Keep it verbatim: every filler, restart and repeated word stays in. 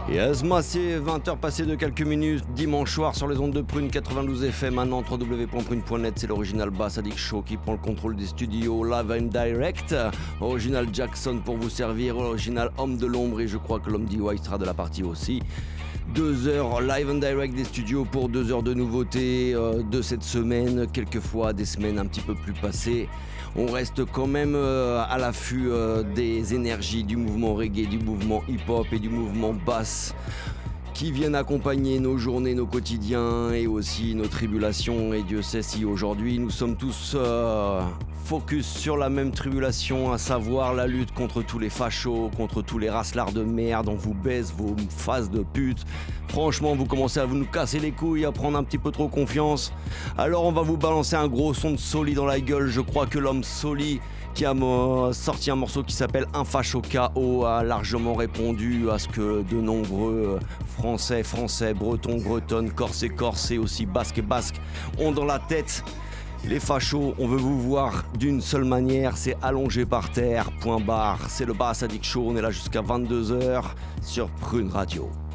Yes, moi c'est vingt heures passées de quelques minutes, dimanche soir sur les ondes de Prune quatre-vingt-douze F M, maintenant w w w point prune point net, c'est l'original Bass Addict Show qui prend le contrôle des studios live and direct. Original Jackson pour vous servir, original Homme de l'ombre et je crois que l'homme D Y sera de la partie aussi. Deux heures live and direct des studios pour deux heures de nouveautés euh, de cette semaine, quelquefois des semaines un petit peu plus passées. On reste quand même euh, à l'affût euh, des énergies du mouvement reggae, du mouvement hip-hop et du mouvement bass qui viennent accompagner nos journées, nos quotidiens et aussi nos tribulations. Et Dieu sait si aujourd'hui nous sommes tous euh, focus sur la même tribulation, à savoir la lutte contre tous les fachos, contre tous les racelards de merde. On vous baisse vos faces de pute. Franchement, vous commencez à vous nous casser les couilles, à prendre un petit peu trop confiance. Alors on va vous balancer un gros son de Soli dans la gueule. Je crois que l'homme Soli, qui a sorti un morceau qui s'appelle Un facho K O, a largement répondu à ce que de nombreux Français, Français, Bretons, Bretonnes, Corses et Corses et aussi Basques et Basques ont dans la tête. Les fachos, on veut vous voir d'une seule manière, c'est allongé par terre, point barre. C'est le Bass Addict Show, on est là jusqu'à vingt-deux heures sur Prune Radio.